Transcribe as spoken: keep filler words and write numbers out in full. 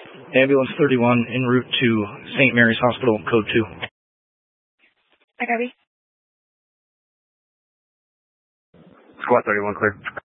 Ambulance thirty-one en route to Saint Mary's Hospital, code two. I copy. Squad thirty-one, clear.